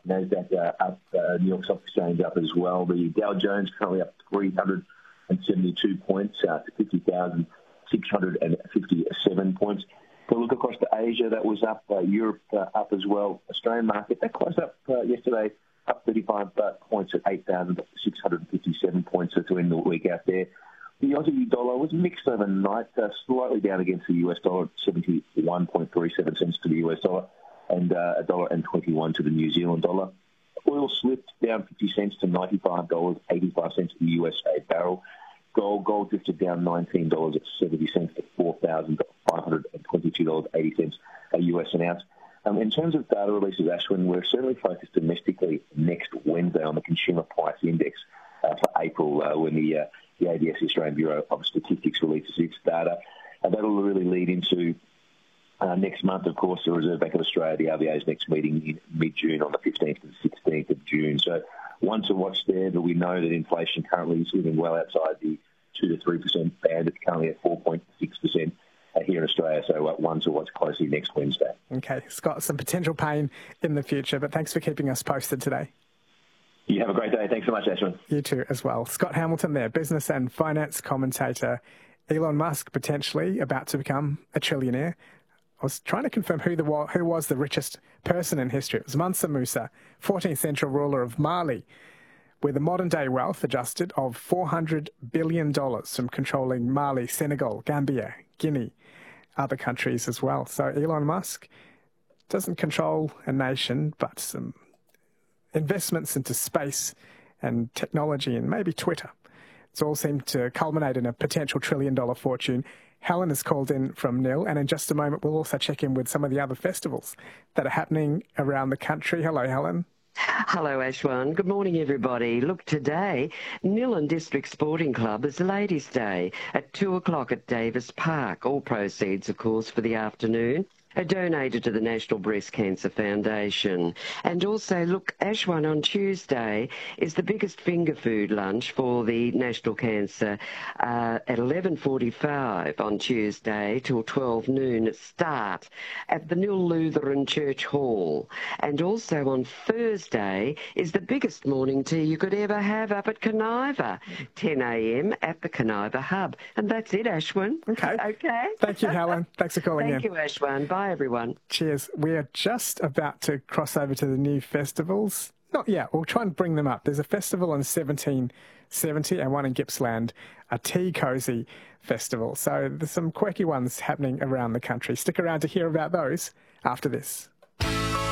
Nasdaq up, New York Stock Exchange up as well. The Dow Jones currently up 372 points to 50,657 points. If we look across to Asia, that was up. Europe up as well. Australian market, that closed up yesterday, up 35 points at 8,657 points to end the week out there. The Aussie dollar was mixed overnight, slightly down against the US dollar, 71.37 cents to the US dollar, and $1.21 to the New Zealand dollar. Oil slipped down 50 cents to $95.85 to the USA barrel. Gold drifted down $19 at 70 cents to $4,522.80 a US an ounce. In terms of data releases, Ashwin, we're certainly focused domestically next Wednesday on the Consumer Price Index for April, when the ABS, the Australian Bureau of Statistics, releases its data. That'll really lead into next month, of course, the Reserve Bank of Australia, the RBA's next meeting in mid-June on the 15th and 16th of June. So one to watch there, but we know that inflation currently is living well outside the 2 to 3% band. It's currently at 4.6% here in Australia, so one to watch closely next Wednesday. Okay, Scott, some potential pain in the future, but thanks for keeping us posted today. You have a great day. Thanks so much, Ashwin. You too as well. Scott Hamilton there, business and finance commentator. Elon Musk potentially about to become a trillionaire. I was trying to confirm who was the richest person in history. It was Mansa Musa, 14th century ruler of Mali, with a modern-day wealth adjusted of $400 billion from controlling Mali, Senegal, Gambia, Guinea, other countries as well. So Elon Musk doesn't control a nation, but some investments into space and technology and maybe Twitter. It's all seemed to culminate in a potential $1 trillion fortune. Helen has called in from Nil, and in just a moment we'll also check in with some of the other festivals that are happening around the country. Hello, Helen. Hello, Ashwan. Good morning, everybody. Look, today, Nillan District Sporting Club is Ladies' Day at 2 o'clock at Davis Park. All proceeds, of course, for the afternoon are donated to the National Breast Cancer Foundation. And also, look, Ashwan, on Tuesday is the biggest finger food lunch for the National Cancer at 11:45 on Tuesday till 12 noon start at the Nil Lutheran Church Hall. And also on Thursday is the biggest morning tea you could ever have up at Kaniva, 10 a.m. at the Kaniva Hub. And that's it, Ashwan. Okay. Thank you, Helen. Thanks for calling in. Thank you, Ashwan. Bye, everyone. Cheers. We are just about to cross over to the new festivals. Not yet. We'll try and bring them up. There's a festival in 1770 and one in Gippsland, a Tea Cozy festival. So there's some quirky ones happening around the country. Stick around to hear about those after this.